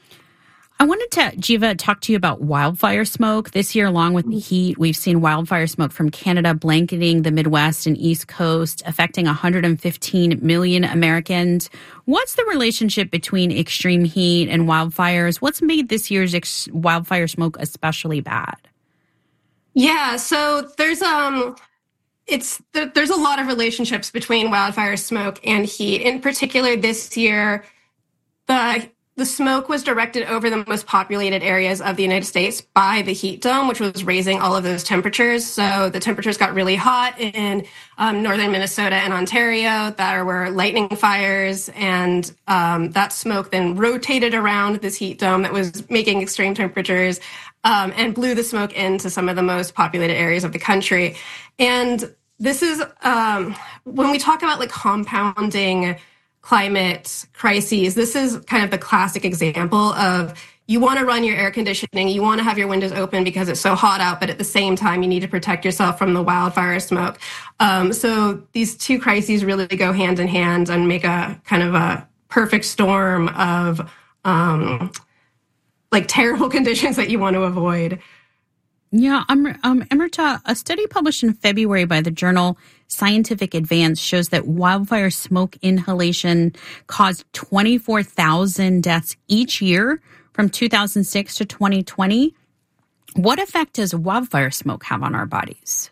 I wanted to, Jiva, talk to you about wildfire smoke. This year, along with the heat, we've seen wildfire smoke from Canada blanketing the Midwest and East Coast, affecting one hundred fifteen million Americans. What's the relationship between extreme heat and wildfires? What's made this year's ex- wildfire smoke especially bad? Yeah, so there's um, it's there, there's a lot of relationships between wildfire smoke and heat. In particular, this year, the The smoke was directed over the most populated areas of the United States by the heat dome, which was raising all of those temperatures. So the temperatures got really hot in um, northern Minnesota and Ontario. There were lightning fires, and um, that smoke then rotated around this heat dome that was making extreme temperatures um, and blew the smoke into some of the most populated areas of the country. And this is um, when we talk about like compounding climate crises, this is kind of the classic example of you want to run your air conditioning, you want to have your windows open because it's so hot out, but at the same time, you need to protect yourself from the wildfire smoke. Um, so these two crises really go hand in hand and make a kind of a perfect storm of um, like terrible conditions that you want to avoid. Yeah, um, um, Amrita, a study published in February by the journal Scientific Advance shows that wildfire smoke inhalation caused twenty-four thousand deaths each year from two thousand six to twenty twenty. What effect does wildfire smoke have on our bodies?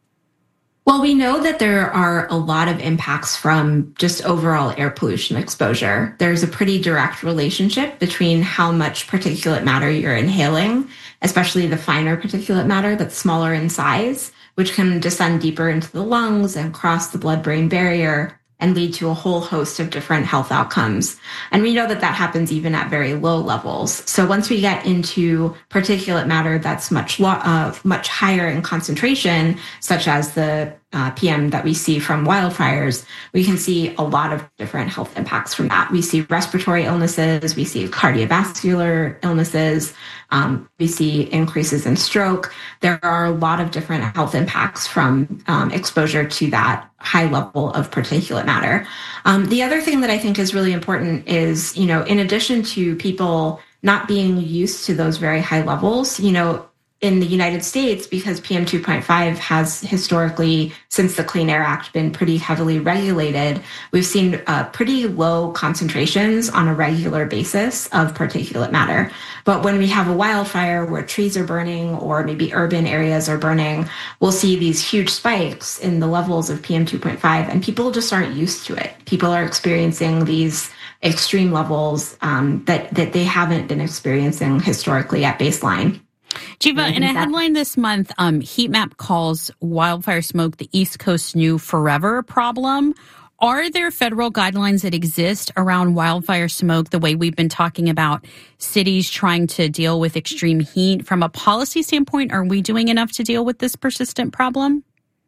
Well, we know that there are a lot of impacts from just overall air pollution exposure. There's a pretty direct relationship between how much particulate matter you're inhaling, especially the finer particulate matter that's smaller in size, which can descend deeper into the lungs and cross the blood-brain barrier and lead to a whole host of different health outcomes. And we know that that happens even at very low levels. So once we get into particulate matter that's much lo- uh, much higher in concentration, such as the uh, P M that we see from wildfires, we can see a lot of different health impacts from that. We see respiratory illnesses, we see cardiovascular illnesses, um, we see increases in stroke. There are a lot of different health impacts from um, exposure to that high level of particulate matter. Um, the other thing that I think is really important is, you know, in addition to people not being used to those very high levels, you know, in the United States, because P M two point five has historically, since the Clean Air Act, been pretty heavily regulated, we've seen uh, pretty low concentrations on a regular basis of particulate matter. But when we have a wildfire where trees are burning or maybe urban areas are burning, we'll see these huge spikes in the levels of P M two point five, and people just aren't used to it. People are experiencing these extreme levels um, that, that they haven't been experiencing historically at baseline. Jiva, in a headline this month, um, Heat Map calls wildfire smoke the East Coast's new forever problem. Are there federal guidelines that exist around wildfire smoke, the way we've been talking about cities trying to deal with extreme heat? From a policy standpoint, are we doing enough to deal with this persistent problem?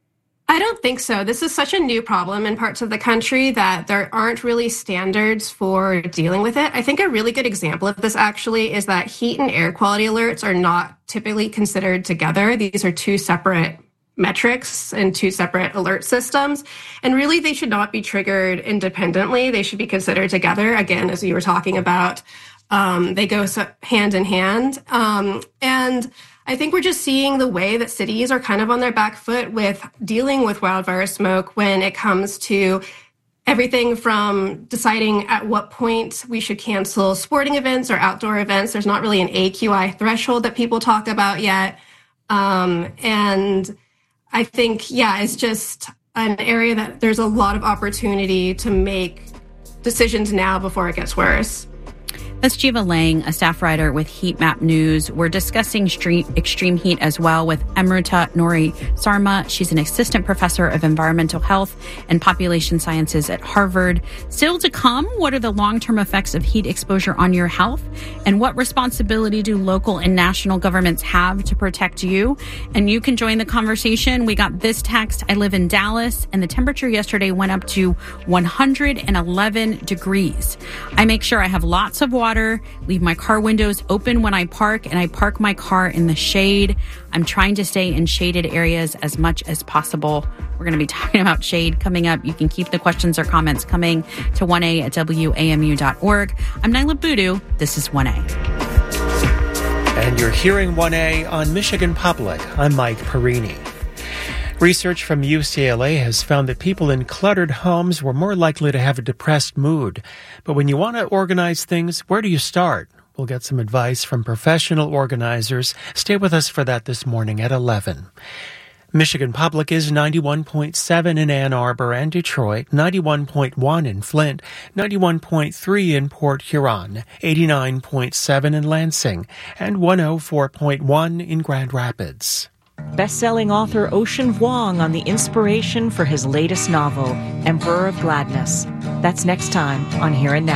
I don't think so. This is such a new problem in parts of the country that there aren't really standards for dealing with it. I think a really good example of this actually is that heat and air quality alerts are not typically considered together. These are two separate metrics and two separate alert systems. And really, they should not be triggered independently. They should be considered together. Again, as you were talking about, um, they go hand in hand. Um, and I think we're just seeing the way that cities are kind of on their back foot with dealing with wildfire smoke when it comes to everything from deciding at what point we should cancel sporting events or outdoor events. There's not really an A Q I threshold that people talk about yet. Um, and I think, yeah, it's just an area that there's a lot of opportunity to make decisions now before it gets worse. That's Jiva Lang, a staff writer with Heat Map News. We're discussing street, extreme heat as well with Amrita Nori Sarma. She's an assistant professor of environmental health and population sciences at Harvard. Still to come, what are the long-term effects of heat exposure on your health? And what responsibility do local and national governments have to protect you? And you can join the conversation. We got this text. I live in Dallas, and the temperature yesterday went up to one hundred eleven degrees. I make sure I have lots of water, leave my car windows open when I park, and I park my car in the shade. I'm trying to stay in shaded areas as much as possible. We're going to be talking about shade coming up. You can keep the questions or comments coming to one a at W A M U dot org. I'm Nyla Boodoo. This is one A. And you're hearing one A on Michigan Public. I'm Mike Perini. Research from U C L A has found that people in cluttered homes were more likely to have a depressed mood. But when you want to organize things, where do you start? We'll get some advice from professional organizers. Stay with us for that this morning at eleven. Michigan Public is ninety-one point seven in Ann Arbor and Detroit, ninety-one point one in Flint, ninety-one point three in Port Huron, eighty-nine point seven in Lansing, and one oh four point one in Grand Rapids. Best-selling author Ocean Vuong on the inspiration for his latest novel, Emperor of Gladness. That's next time on Here and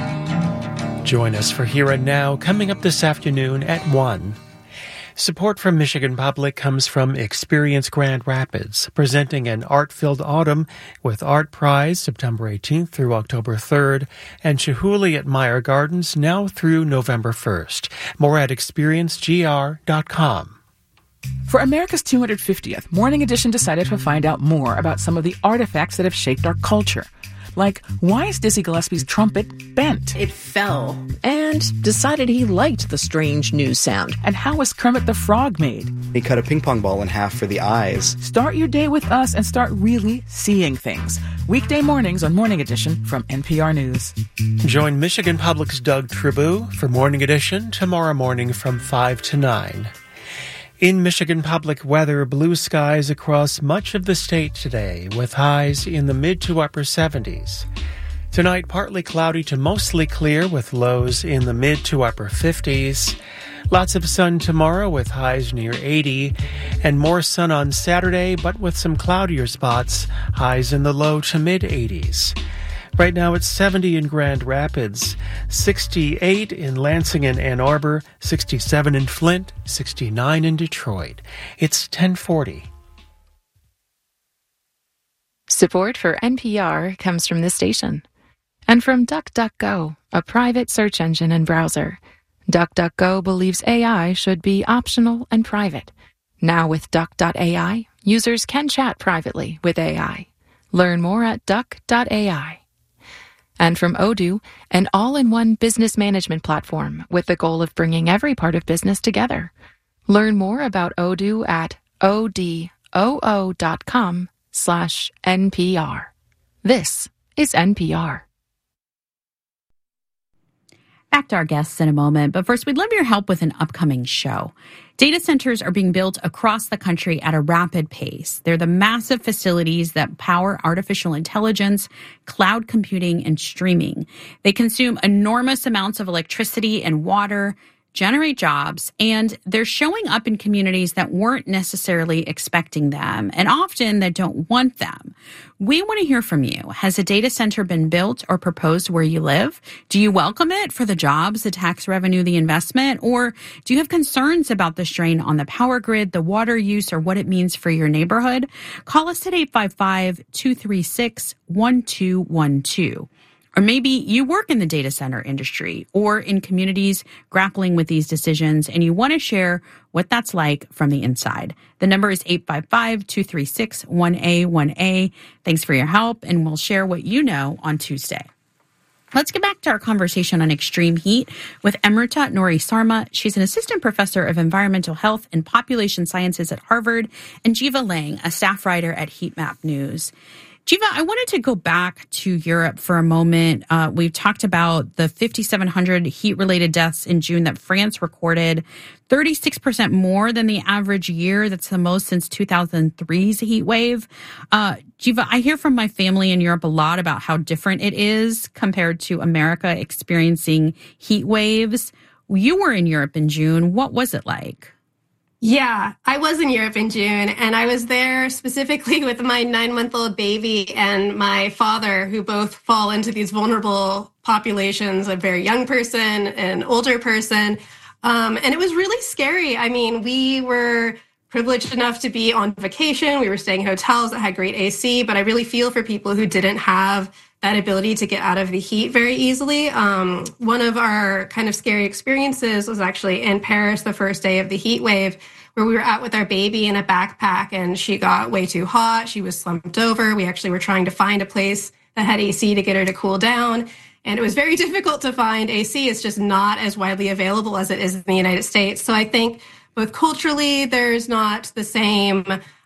Now. Join us for Here and Now coming up this afternoon at one. Support from Michigan Public comes from Experience Grand Rapids, presenting an art-filled autumn with Art Prize September eighteenth through October third, and Chihuly at Meyer Gardens now through November first. More at experience g r dot com. For America's two hundred fiftieth, Morning Edition decided to find out more about some of the artifacts that have shaped our culture. Like, why is Dizzy Gillespie's trumpet bent? It fell, and decided he liked the strange new sound. And how was Kermit the Frog made? He cut a ping pong ball in half for the eyes. Start your day with us and start really seeing things. Weekday mornings on Morning Edition from N P R News. Join Michigan Public's Doug Tribou for Morning Edition tomorrow morning from five to nine. In Michigan Public weather, blue skies across much of the state today, with highs in the mid to upper seventies. Tonight, partly cloudy to mostly clear, with lows in the mid to upper fifties. Lots of sun tomorrow, with highs near eighty, and more sun on Saturday, but with some cloudier spots, highs in the low to mid eighties. Right now it's seventy in Grand Rapids, sixty-eight in Lansing and Ann Arbor, sixty-seven in Flint, sixty-nine in Detroit. It's ten forty. Support for N P R comes from this station. And from DuckDuckGo, a private search engine and browser. DuckDuckGo believes A I should be optional and private. Now with Duck dot A I, users can chat privately with A I. Learn more at Duck dot A I. And from Odoo, an all-in-one business management platform with the goal of bringing every part of business together. Learn more about Odoo at odoo dot com slash N P R. This is N P R. Back to our guests in a moment, but first, we'd love your help with an upcoming show. Data centers are being built across the country at a rapid pace. They're the massive facilities that power artificial intelligence, cloud computing, and streaming. They consume enormous amounts of electricity and water, generate jobs, and they're showing up in communities that weren't necessarily expecting them, and often that don't want them. We want to hear from you. Has a data center been built or proposed where you live? Do you welcome it for the jobs, the tax revenue, the investment? Or do you have concerns about the strain on the power grid, the water use, or what it means for your neighborhood? Call us at eight five five, two three six, one two one two. Or maybe you work in the data center industry or in communities grappling with these decisions, and you want to share what that's like from the inside. The number is eight five five, two three six, one A one A. Thanks for your help, and we'll share what you know on Tuesday. Let's get back to our conversation on extreme heat with Amrita Nori Sarma. She's an assistant professor of environmental health and population sciences at Harvard, and Jiva Lang, a staff writer at Heat Map News. Jiva, I wanted to go back to Europe for a moment. Uh, we've talked about the fifty-seven hundred heat-related deaths in June that France recorded, thirty-six percent more than the average year. That's the most since two thousand three's heat wave. Uh, Jiva, I hear from my family in Europe a lot about how different it is compared to America experiencing heat waves. You were in Europe in June. What was it like? Yeah, I was in Europe in June, and I was there specifically with my nine-month-old baby and my father, who both fall into these vulnerable populations, a very young person, an older person. Um, and it was really scary. I mean, we were privileged enough to be on vacation. We were staying in hotels that had great A C, but I really feel for people who didn't have that ability to get out of the heat very easily. Um, one of our kind of scary experiences was actually in Paris the first day of the heat wave, where we were out with our baby in a backpack and she got way too hot. She was slumped over. We actually were trying to find a place that had A C to get her to cool down. And it was very difficult to find A C. It's just not as widely available as it is in the United States. So I think both culturally, there's not the same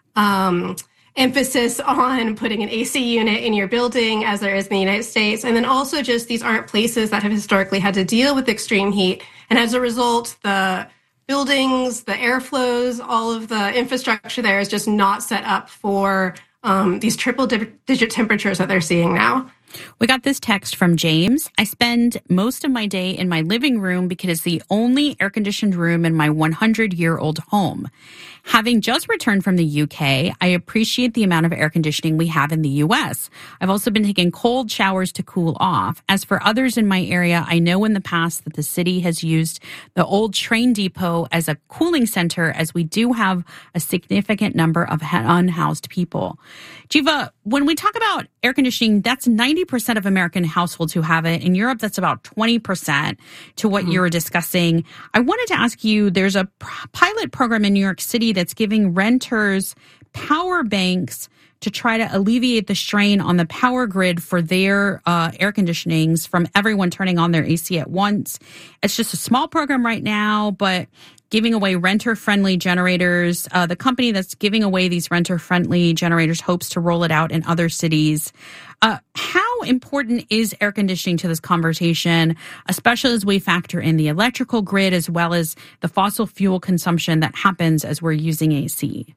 um, emphasis on putting an A C unit in your building as there is in the United States. And then also just these aren't places that have historically had to deal with extreme heat. And as a result, the buildings, the airflows, all of the infrastructure there is just not set up for um, these triple digit temperatures that they're seeing now. We got this text from James. I spend most of my day in my living room because it's the only air-conditioned room in my hundred-year-old home. Having just returned from the U K, I appreciate the amount of air conditioning we have in the U S. I've also been taking cold showers to cool off. As for others in my area, I know in the past that the city has used the old train depot as a cooling center, as we do have a significant number of unhoused people. Jiva, when we talk about air conditioning, that's ninety percent of American households who have it. In Europe, that's about twenty percent to what mm-hmm. you were discussing. I wanted to ask you, there's a pilot program in New York City that's giving renters power banks to try to alleviate the strain on the power grid for their uh, air conditionings from everyone turning on their A C at once. It's just a small program right now, but giving away renter-friendly generators. Uh, the company that's giving away these renter-friendly generators hopes to roll it out in other cities. Uh, how important is air conditioning to this conversation, especially as we factor in the electrical grid as well as the fossil fuel consumption that happens as we're using A C?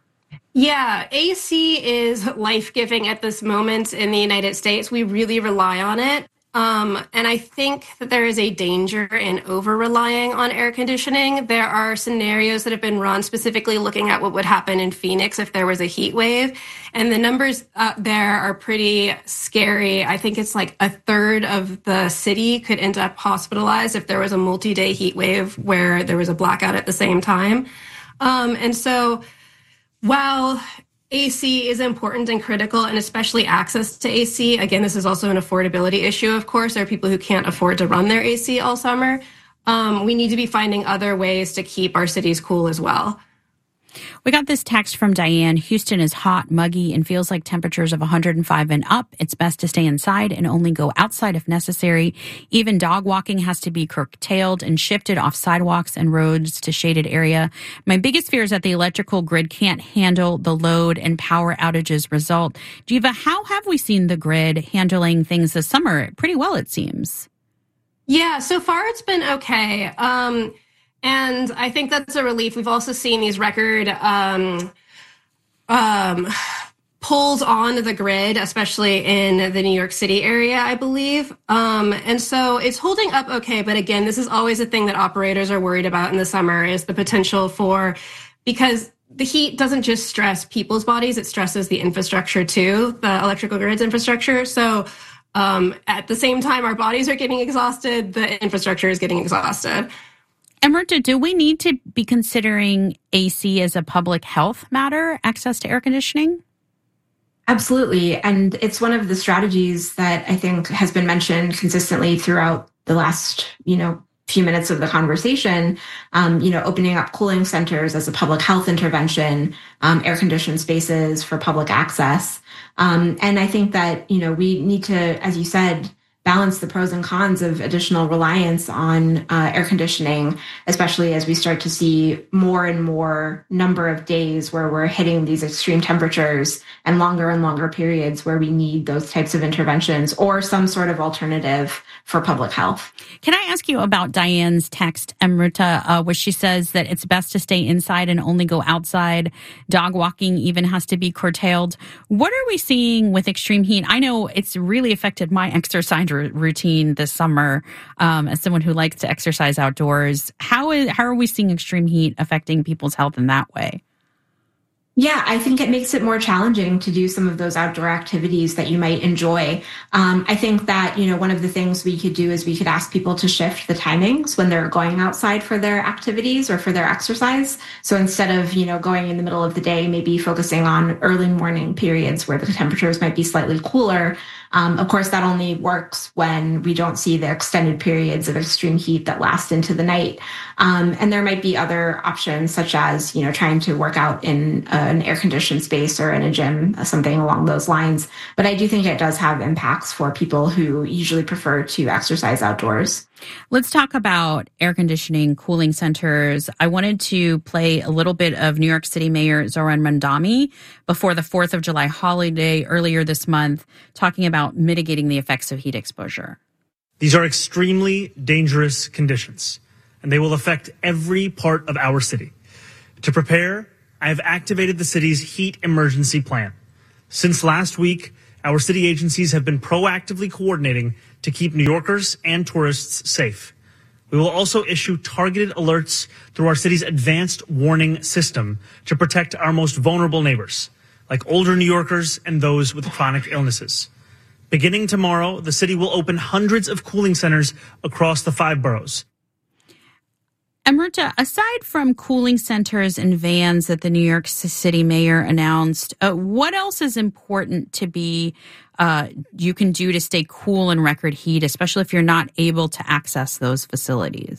Yeah, A C is life-giving at this moment in the United States. We really rely on it. Um, and I think that there is a danger in over-relying on air conditioning. There are scenarios that have been run specifically looking at what would happen in Phoenix if there was a heat wave. And the numbers uh, there are pretty scary. I think it's like a third of the city could end up hospitalized if there was a multi-day heat wave where there was a blackout at the same time. Um, and so while A C is important and critical, and especially access to A C. Again, this is also an affordability issue, of course. There are people who can't afford to run their A C all summer. Um, we need to be finding other ways to keep our cities cool as well. We got this text from Diane. Houston is hot, muggy, and feels like temperatures of one hundred five and up. It's best to stay inside and only go outside if necessary. Even dog walking has to be curtailed and shifted off sidewalks and roads to shaded area. My biggest fear is that the electrical grid can't handle the load and power outages result. Jiva, how have we seen the grid handling things this summer? Pretty well, it seems. Yeah, so far it's been okay. Um, And I think that's a relief. We've also seen these record um, um, pulls on the grid, especially in the New York City area, I believe. Um, and so it's holding up okay. But again, this is always a thing that operators are worried about in the summer, is the potential for, because the heat doesn't just stress people's bodies, it stresses the infrastructure too, the electrical grid's infrastructure. So um, at the same time, our bodies are getting exhausted, the infrastructure is getting exhausted. Emerta, do we need to be considering A C as a public health matter, access to air conditioning? Absolutely. And it's one of the strategies that I think has been mentioned consistently throughout the last, you know, few minutes of the conversation. Um, you know, opening up cooling centers as a public health intervention, um, air-conditioned spaces for public access. Um, and I think that, you know, we need to, as you said, balance the pros and cons of additional reliance on uh, air conditioning, especially as we start to see more and more number of days where we're hitting these extreme temperatures and longer and longer periods where we need those types of interventions or some sort of alternative for public health. Can I ask you about Diane's text, Amruta, uh, where she says that it's best to stay inside and only go outside. Dog walking even has to be curtailed. What are we seeing with extreme heat? I know it's really affected my exercise r- routine this summer um, as someone who likes to exercise outdoors. How is how are we seeing extreme heat affecting people's health in that way? Yeah, I think it makes it more challenging to do some of those outdoor activities that you might enjoy. Um, I think that, you know, one of the things we could do is we could ask people to shift the timings when they're going outside for their activities or for their exercise. So instead of, you know, going in the middle of the day, maybe focusing on early morning periods where the temperatures might be slightly cooler. Um, of course, that only works when we don't see the extended periods of extreme heat that last into the night. Um, and there might be other options, such as, you know, trying to work out in uh, an air-conditioned space or in a gym, something along those lines. But I do think it does have impacts for people who usually prefer to exercise outdoors. Let's talk about air conditioning, cooling centers. I wanted to play a little bit of New York City Mayor Zohran Mamdani before the fourth of July holiday earlier this month, talking about mitigating the effects of heat exposure. These are extremely dangerous conditions, and they will affect every part of our city. To prepare, I have activated the city's heat emergency plan. Since last week, our city agencies have been proactively coordinating to keep New Yorkers and tourists safe. We will also issue targeted alerts through our city's advanced warning system to protect our most vulnerable neighbors, like older New Yorkers and those with chronic illnesses. Beginning tomorrow, the city will open hundreds of cooling centers across the five boroughs. Amruta, aside from cooling centers and vans that the New York City mayor announced, uh, what else is important to be uh, you can do to stay cool in record heat, especially if you're not able to access those facilities?